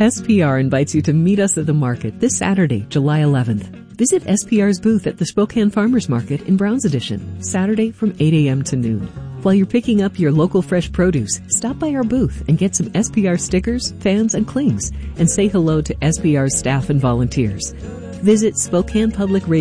SPR invites you to meet us at the market this Saturday, July 11th. Visit SPR's booth at the Spokane Farmers Market in Browns Edition, Saturday from 8 a.m. to noon. While you're picking up your local fresh produce, stop by our booth and get some SPR stickers, fans, and clings, and say hello to SPR's staff and volunteers. Visit Spokane Public Radio